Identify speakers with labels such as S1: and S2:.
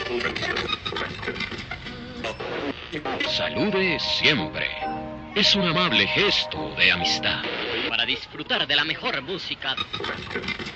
S1: Salude siempre. Es un amable gesto de amistad.
S2: Para disfrutar de la mejor música.